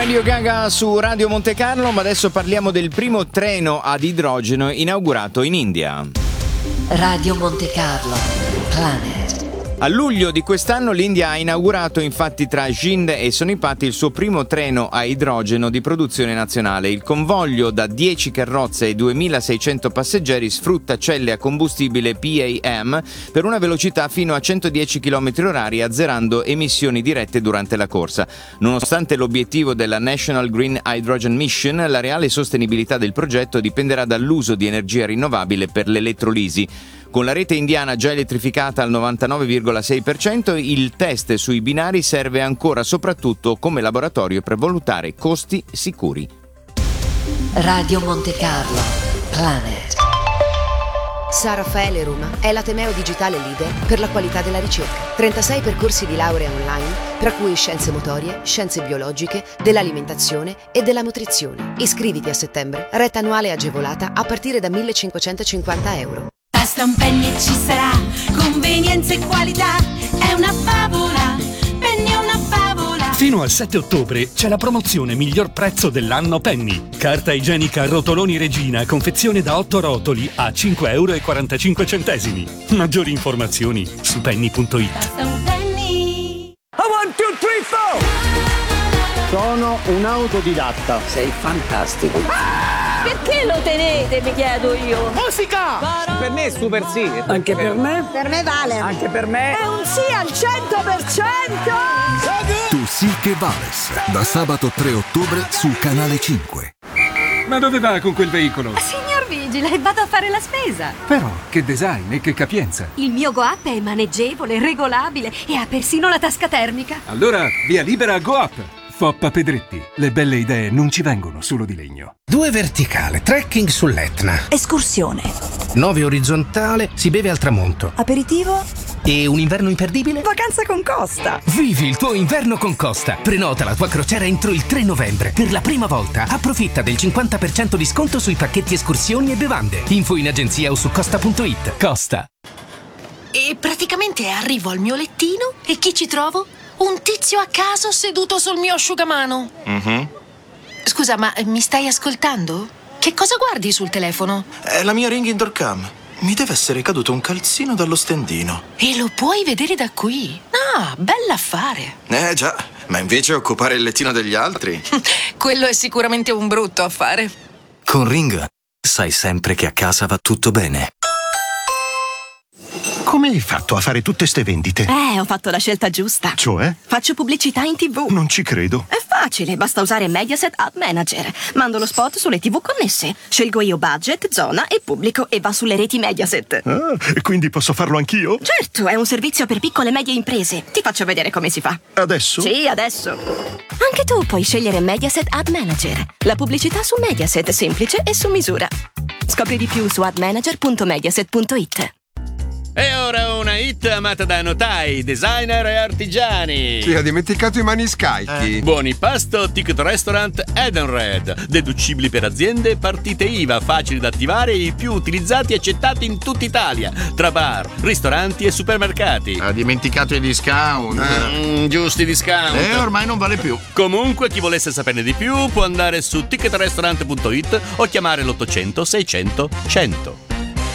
Radio Gaga su Radio Monte Carlo, ma adesso parliamo del primo treno ad idrogeno inaugurato in India. Radio Monte Carlo, Planet. A luglio di quest'anno l'India ha inaugurato infatti tra Jind e Sonipat il suo primo treno a idrogeno di produzione nazionale. Il convoglio da 10 carrozze e 2600 passeggeri sfrutta celle a combustibile PAM per una velocità fino a 110 km/h, azzerando emissioni dirette durante la corsa. Nonostante l'obiettivo della National Green Hydrogen Mission, la reale sostenibilità del progetto dipenderà dall'uso di energia rinnovabile per l'elettrolisi. Con la rete indiana già elettrificata al 99,6%, il test sui binari serve ancora soprattutto come laboratorio per valutare costi sicuri. Radio Monte Carlo, Planet. San Raffaele Roma è l'ateneo digitale leader per la qualità della ricerca. 36 percorsi di laurea online, tra cui scienze motorie, scienze biologiche, dell'alimentazione e della nutrizione. Iscriviti a settembre, retta annuale agevolata a partire da 1.550 euro. Basta un penny e ci sarà convenienza e qualità, è una favola, Penny è una favola. Fino al 7 ottobre c'è la promozione miglior prezzo dell'anno Penny. Carta igienica rotoloni Regina, confezione da 8 rotoli a 5,45 €. Maggiori informazioni su penny.it. Basta un penny. 1, 2, 3, 4. Sono un autodidatta. Sei fantastico. Perché lo tenete, mi chiedo io? Musica! Per me è super sì. Anche per me? Per me vale. Anche per me? È un sì al 100%! Tu sì che vales. Da sabato 3 ottobre su Canale 5. Ma dove va con quel veicolo? Signor Vigile, vado a fare la spesa. Però, che design e che capienza. Il mio Go-Up è maneggevole, regolabile e ha persino la tasca termica. Allora, via libera a Go-Up. Foppa Pedretti. Le belle idee non ci vengono solo di legno. 2 verticale, trekking sull'Etna. Escursione. 9 orizzontale, si beve al tramonto. Aperitivo. E un inverno imperdibile? Vacanza con Costa. Vivi il tuo inverno con Costa. Prenota la tua crociera entro il 3 novembre. Per la prima volta approfitta del 50% di sconto sui pacchetti escursioni e bevande. Info in agenzia o su costa.it. Costa. E praticamente arrivo al mio lettino e chi ci trovo? Un tizio a caso seduto sul mio asciugamano. Scusa, ma mi stai ascoltando? Che cosa guardi sul telefono? È la mia Ring Indoor Cam. Mi deve essere caduto un calzino dallo stendino. E lo puoi vedere da qui? Ah, bell'affare. Già, ma invece occupare il lettino degli altri? Quello è sicuramente un brutto affare. Con Ring sai sempre che a casa va tutto bene. Come hai fatto a fare tutte ste vendite? Ho fatto la scelta giusta. Cioè? Faccio pubblicità in TV. Non ci credo. È facile, basta usare Mediaset Ad Manager. Mando lo spot sulle TV connesse. Scelgo io budget, zona e pubblico e va sulle reti Mediaset. Ah, e quindi posso farlo anch'io? Certo, è un servizio per piccole e medie imprese. Ti faccio vedere come si fa. Adesso? Sì, adesso. Anche tu puoi scegliere Mediaset Ad Manager. La pubblicità su Mediaset, semplice e su misura. Scopri di più su admanager.mediaset.it. E ora una hit amata da notai, designer e artigiani. Si è dimenticato i maniscalchi. Buoni pasto, ticket restaurant Edenred. Deducibili per aziende, partite IVA, facili da attivare e i più utilizzati e accettati in tutta Italia. Tra bar, ristoranti e supermercati. Ha dimenticato i discount. Giusti discount. Ormai non vale più. Comunque, chi volesse saperne di più può andare su ticketrestaurant.it o chiamare l'800 600 100.